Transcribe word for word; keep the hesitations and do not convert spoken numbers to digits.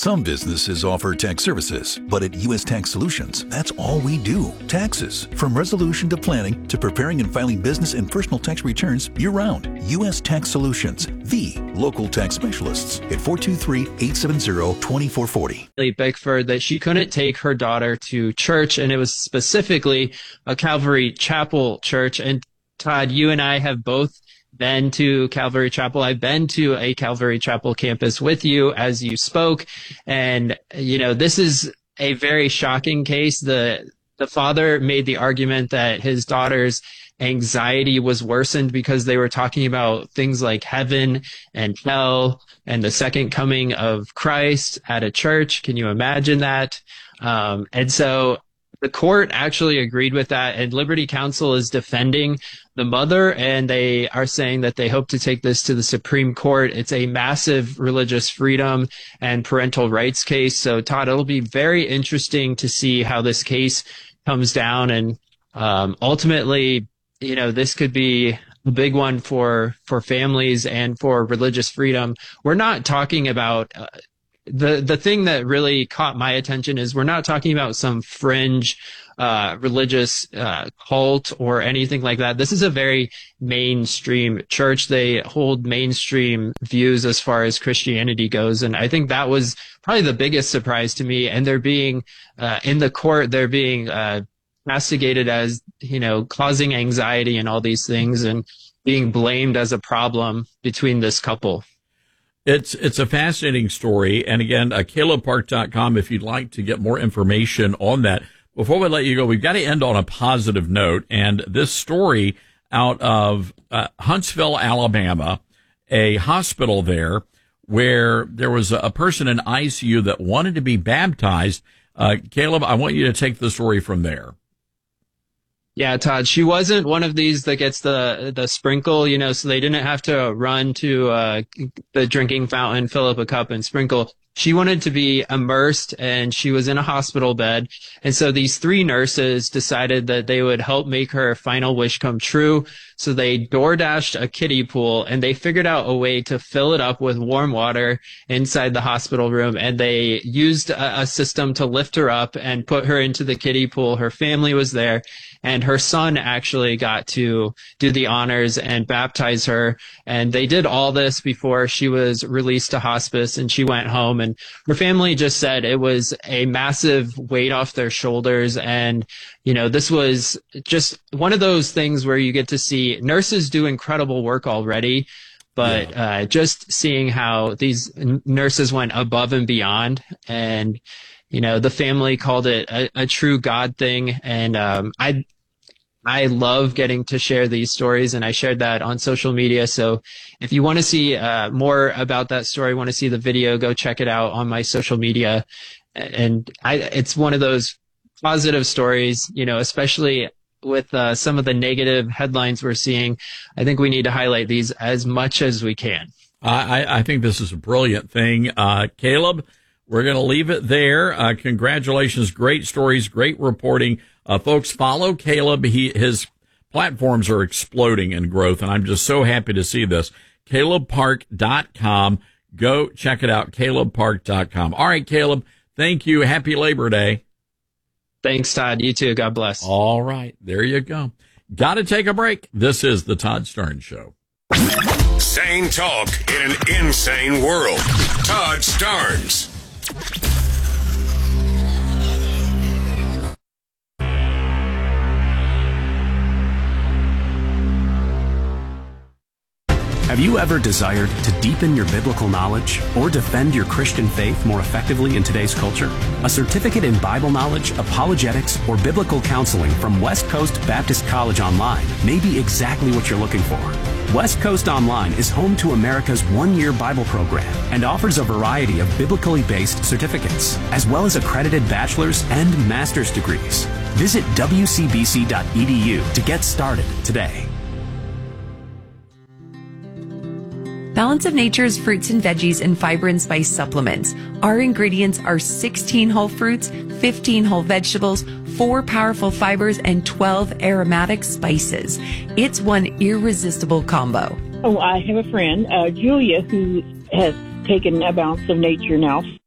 Some businesses offer tax services, but at U S Tax Solutions, that's all we do. Taxes. From resolution to planning to preparing and filing business and personal tax returns year-round. U S Tax Solutions, the local tax specialists at four two three, eight seven zero, two four four zero. Bickford that she couldn't take her daughter to church, and it was specifically a Calvary Chapel church. And Todd, you and I have both been to Calvary Chapel. I've been to a Calvary Chapel campus with you as you spoke. And, you know, this is a very shocking case. The, the father made the argument that his daughter's anxiety was worsened because they were talking about things like heaven and hell and the second coming of Christ at a church. Can you imagine that? Um, and so the court actually agreed with that, and Liberty Counsel is defending the mother, and they are saying that they hope to take this to the Supreme Court. It's a massive religious freedom and parental rights case. So, Todd, it'll be very interesting to see how this case comes down, and um, ultimately, you know, this could be a big one for for families and for religious freedom. We're not talking about uh, The the thing that really caught my attention is we're not talking about some fringe uh, religious uh, cult or anything like that. This is a very mainstream church. They hold mainstream views as far as Christianity goes. And I think that was probably the biggest surprise to me. And they're being uh, in the court, they're being uh, castigated as, you know, causing anxiety and all these things and being blamed as a problem between this couple. It's it's a fascinating story. And again, uh, Caleb Park dot com if you'd like to get more information on that. Before we let you go, we've got to end on a positive note. And this story out of uh, Huntsville, Alabama, a hospital there where there was a, a person in I C U that wanted to be baptized. Uh, Caleb, I want you to take the story from there. Yeah, Todd, she wasn't one of these that gets the the sprinkle, you know, so they didn't have to run to uh, the drinking fountain, fill up a cup and sprinkle. She wanted to be immersed, and she was in a hospital bed. And so these three nurses decided that they would help make her final wish come true. So they door dashed a kiddie pool, and they figured out a way to fill it up with warm water inside the hospital room. And they used a, a system to lift her up and put her into the kiddie pool. Her family was there, and her son actually got to do the honors and baptize her. And they did all this before she was released to hospice, and she went home. And her family just said it was a massive weight off their shoulders. And, you know, this was just one of those things where you get to see nurses do incredible work already, but yeah. uh, just seeing how these n- nurses went above and beyond. And, you know, the family called it a, a true God thing. And um, I I love getting to share these stories, and I shared that on social media. So if you want to see uh, more about that story, want to see the video, go check it out on my social media. And I, it's one of those positive stories, you know, especially with uh, some of the negative headlines we're seeing. I think we need to highlight these as much as we can. I, I think this is a brilliant thing. Uh, Caleb, we're going to leave it there. Uh, congratulations. Great stories, great reporting. Uh, folks, follow Caleb. He, his platforms are exploding in growth, and I'm just so happy to see this. Caleb Park dot com. Go check it out, Caleb Park dot com. All right, Caleb, thank you. Happy Labor Day. Thanks, Todd. You too. God bless. All right. There you go. Got to take a break. This is the Todd Starnes Show. Sane talk in an insane world. Todd Starnes. Have you ever desired to deepen your biblical knowledge or defend your Christian faith more effectively in today's culture? A certificate in Bible knowledge, apologetics, or biblical counseling from West Coast Baptist College Online may be exactly what you're looking for. West Coast Online is home to America's one-year Bible program and offers a variety of biblically based certificates, as well as accredited bachelor's and master's degrees. Visit W C B C dot E D U to get started today. Balance of Nature's fruits and veggies and fiber and spice supplements. Our ingredients are sixteen whole fruits, fifteen whole vegetables, four powerful fibers, and twelve aromatic spices. It's one irresistible combo. Oh, I have a friend, uh, Julia, who has taken a Balance of Nature now